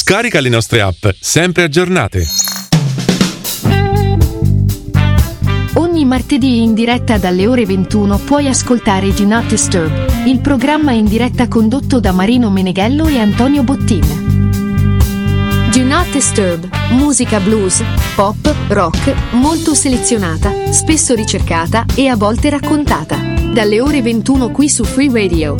Scarica le nostre app, sempre aggiornate. Ogni martedì in diretta dalle ore 21 puoi ascoltare Do Not Disturb, il programma in diretta condotto da Marino Meneghello e Antonio Bottin. Do Not Disturb, musica blues, pop, rock, molto selezionata, spesso ricercata e a volte raccontata. Dalle ore 21 qui su Free Radio.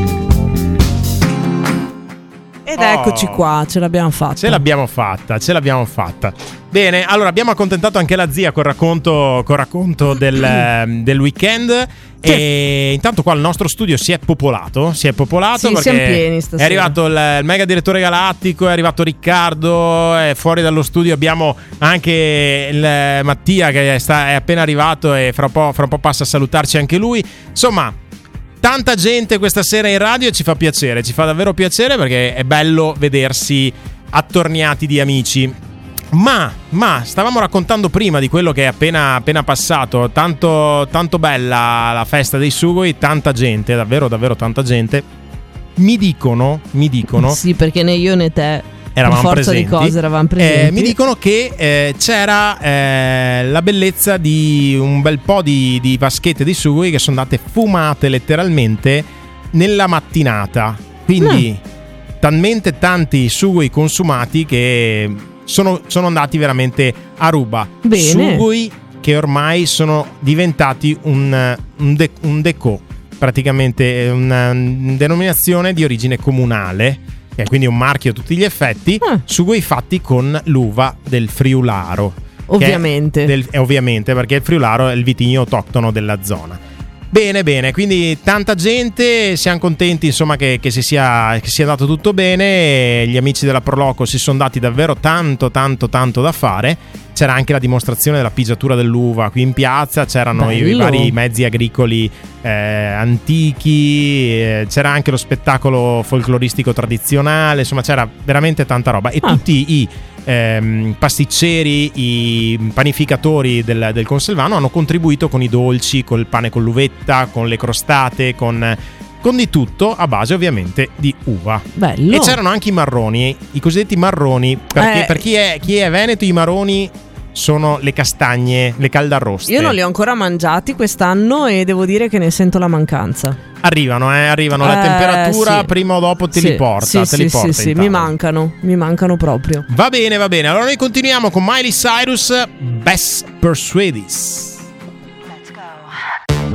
Ed eccoci qua, ce l'abbiamo fatta. Bene, allora abbiamo accontentato anche la zia col racconto del weekend. E intanto qua il nostro studio si è popolato sì, perché siamo pieni stasera. È arrivato il mega direttore galattico, è arrivato Riccardo, e fuori dallo studio abbiamo anche il Mattia che è appena arrivato e fra un po' passa a salutarci anche lui. Insomma, tanta gente questa sera in radio e ci fa piacere, ci fa davvero piacere perché è bello vedersi attorniati di amici. Ma stavamo raccontando prima di quello che è appena passato, tanto bella la festa dei Sugoi, tanta gente, davvero tanta gente. Mi dicono sì, perché né io né te eravamo forza presenti. Di cose eravamo presenti. Mi dicono che c'era la bellezza di un bel po' di vaschette di sugoi che sono andate fumate letteralmente nella mattinata. Quindi talmente tanti sugoi consumati che sono andati veramente a ruba. Bene. Sugoi che ormai sono diventati un déco, praticamente una denominazione di origine comunale, che è quindi un marchio a tutti gli effetti, sugoi fatti con l'uva del Friularo. Ovviamente. Ovviamente, perché il Friularo è il vitigno autoctono della zona. Bene, quindi tanta gente, siamo contenti insomma che sia andato tutto bene. Gli amici della Proloco si sono dati davvero tanto da fare. C'era anche la dimostrazione della pigiatura dell'uva qui in piazza, c'erano i vari mezzi agricoli antichi, c'era anche lo spettacolo folcloristico tradizionale, insomma c'era veramente tanta roba e tutti i pasticceri, i panificatori del Conselvano hanno contribuito con i dolci, col pane con l'uvetta, con le crostate, con di tutto a base ovviamente di uva. Bello. E c'erano anche i marroni, i cosiddetti marroni, perché per chi è veneto i maroni sono le castagne, le caldarroste. Io non li ho ancora mangiati quest'anno e devo dire che ne sento la mancanza. Arrivano la temperatura, sì. Prima o dopo te li porta. Sì, mi mancano proprio. Va bene, allora noi continuiamo con Miley Cyrus, Best Persuadis.